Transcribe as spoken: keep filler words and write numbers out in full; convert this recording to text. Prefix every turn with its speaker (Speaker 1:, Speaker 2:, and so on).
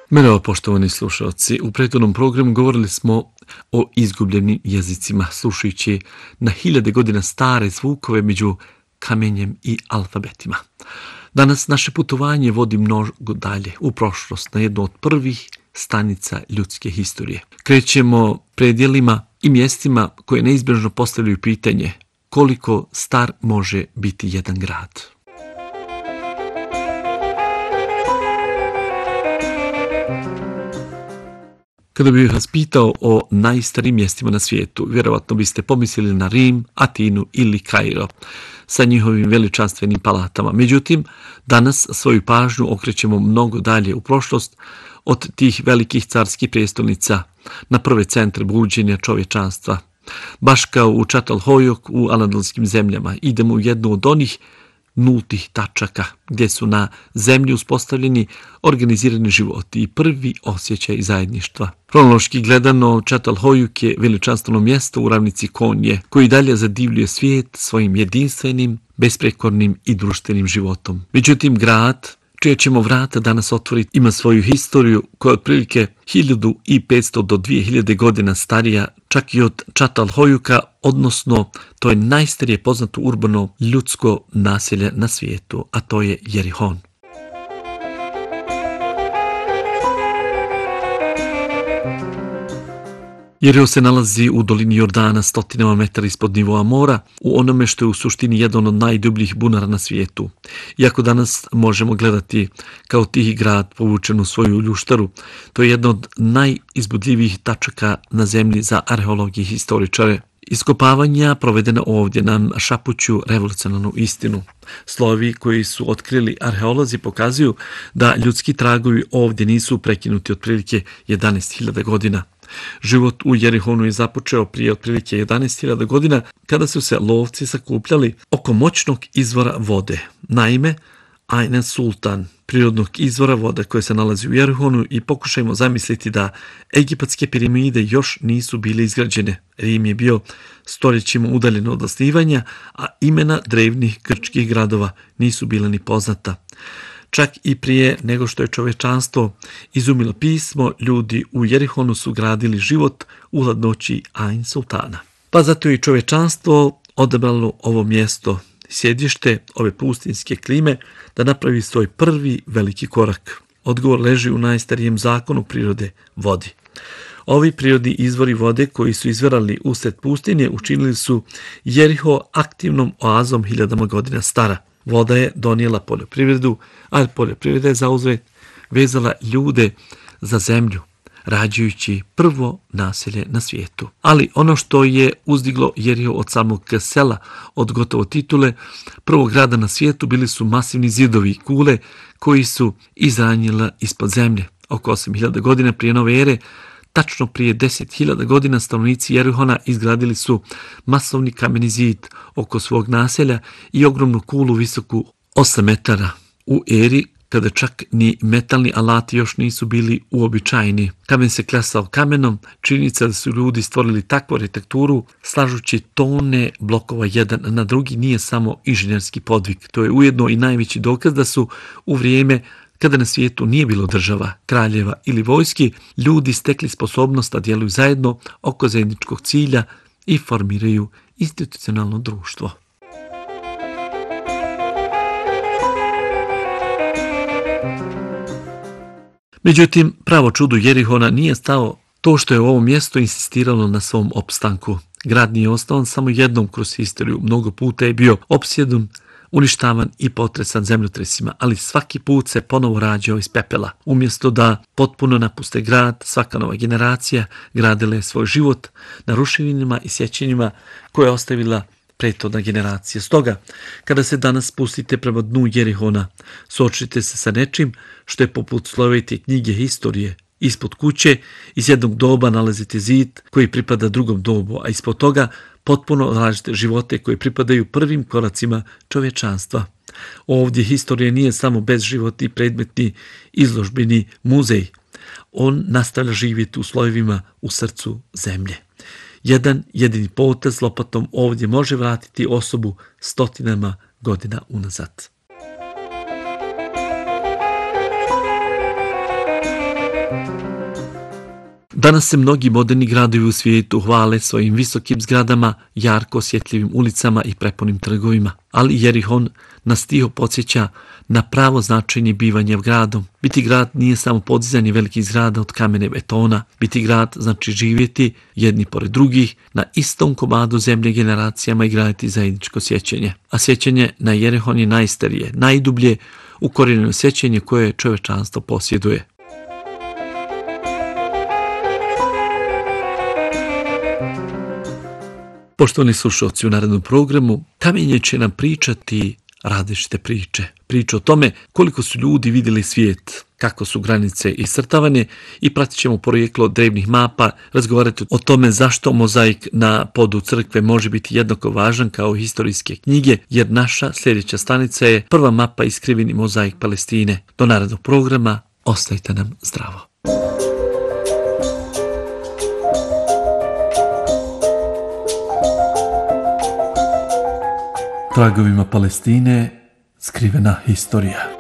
Speaker 1: Merhaba poštovani slušalci. U prethodnom programu govorili smo o izgubljenim jezicima, slušajući na hiljade godina stare zvukove među kamenjem i alfabetima. Danas naše putovanje vodi mnogo dalje, u prošlost, na jednu od prvih stanica ljudske historije. Krećemo predjelima i mjestima koje neizbježno postavljaju pitanje koliko star može biti jedan grad. Kada bih vas pitao o najstarijim mjestima na svijetu, vjerovatno biste pomislili na Rim, Atinu ili Kairo sa njihovim veličanstvenim palatama. Međutim, danas svoju pažnju okrećemo mnogo dalje u prošlost od tih velikih carskih prijestolnica na prve centre buđenja čovječanstva. Baš kao u Čatalhojok u anadolskim zemljama idemo u jednu od onih nultih tačaka gdje su na zemlji uspostavljeni organizirani životi i prvi osjećaj zajedništva. Kronološki gledano, Čatalhojuk je veličanstveno mjesto u ravnici Konje koji dalje zadivljuje svijet svojim jedinstvenim, besprekornim i društvenim životom. Međutim, grad čije ćemo vrata danas otvoriti ima svoju historiju koja je otprilike hiljadu petsto do dvije hiljade godina starija čak i od Čatalhojuka, odnosno to je najstarije poznato urbano ljudsko naselje na svijetu, a to je Jerihon. Jeriho se nalazi u dolini Jordana stotinama metara ispod nivoa mora, u onome što je u suštini jedan od najdubljih bunara na svijetu. Iako danas možemo gledati kao tihi grad povučen u svoju ljuštaru, to je jedna od najizbudljivijih tačaka na zemlji za arheologije i historičare. Iskopavanja provedena ovdje nam šapuću revolucionarnu istinu. Slovi koji su otkrili arheolozi pokazuju da ljudski tragovi ovdje nisu prekinuti otprilike jedanaest hiljada godina. Život u Jerihonu je započeo prije otprilike jedanaest hiljada godina kada su se lovci sakupljali oko moćnog izvora vode. Naime, Ain Sultan, prirodnog izvora vode koje se nalazi u Jerihonu, i pokušajmo zamisliti da egipatske piramide još nisu bile izgrađene. Rim je bio stoljećima udaljen od osnivanja, a imena drevnih grčkih gradova nisu bila ni poznata. Čak i prije nego što je čovječanstvo izumilo pismo, ljudi u Jerihonu su gradili život u hladnoći Ain Sultana. Pa zato je i čovječanstvo odabralo ovo mjesto, sjedište ove pustinske klime, da napravi svoj prvi veliki korak. Odgovor leži u najstarijem zakonu prirode, vodi. Ovi prirodni izvori vode koji su izvirali usred pustinje učinili su Jeriho aktivnom oazom hiljadama godina stara. Voda je donijela poljoprivredu, a poljoprivreda je zauzvrat vezala ljude za zemlju, rađajući prvo naselje na svijetu. Ali ono što je uzdiglo Jeriho od samog sela, od gotovo titule prvog grada na svijetu, bili su masivni zidovi i kule koji su izranjila ispod zemlje. Oko osam hiljada godina prije nove ere, tačno prije deset hiljada godina, stanovnici Jerihona izgradili su masovni kameni zid oko svog naselja i ogromnu kulu visoku osam metara. U eri kada čak ni metalni alati još nisu bili uobičajeni. Kamen se klesao kamenom, činjenica da su ljudi stvorili takvu arhitekturu slažući tone blokova jedan na drugi nije samo inženjerski podvig. To je ujedno i najveći dokaz da su u vrijeme kada na svijetu nije bilo država, kraljeva ili vojski, ljudi stekli sposobnost da djeluju zajedno oko zajedničkog cilja i formiraju institucionalno društvo. Međutim, pravo čudo Jerihona nije stao to što je ovo mjesto insistiralo na svom opstanku. Grad nije osnovan samo jednom kroz historiju, mnogo puta je bio opsjedun, uništavan i potresan zemljotresima, ali svaki put se ponovo rađao iz pepela. Umjesto da potpuno napuste grad, svaka nova generacija gradila je svoj život na ruševinama i sjećanjima koje je ostavila prethodna generacija. Stoga, kada se danas spustite prema dnu Jerihona, suočite se sa nečim što je poput slovite knjige historije. Ispod kuće iz jednog doba nalazite zid koji pripada drugom dobu, a ispod toga potpuno različite živote koji pripadaju prvim koracima čovječanstva. Ovdje historija nije samo bezživotni predmetni izložbeni muzej. On nastavlja živjeti u slojevima u srcu zemlje. Jedan jedini potez lopatom ovdje može vratiti osobu stotinama godina unazad. Danas se mnogi moderni gradovi u svijetu hvale svojim visokim zgradama, jarko osjetljivim ulicama i prepunim trgovima. Ali Jerihon nas tiho podsjeća na pravo značenje bivanja gradom. Biti grad nije samo podizanje velikih zgrada od kamene betona. Biti grad znači živjeti jedni pored drugih na istom komadu zemlje generacijama i graditi zajedničko sjećanje. A sjećanje na Jerihon je najstarije, najdublje ukorijenjeno sjećanje koje čovječanstvo posjeduje. Poštovani slušalci, u narednom programu Kamenje će nam pričati različite priče. Priče o tome koliko su ljudi vidjeli svijet, kako su granice iscrtavane i pratit ćemo porijeklo drevnih mapa, razgovarati o tome zašto mozaik na podu crkve može biti jednako važan kao historijske knjige, jer naša sljedeća stanica je prva mapa iskriveni mozaik Palestine. Do narednog programa, ostajte nam zdravo. Tragovima Palestine skrivena historija.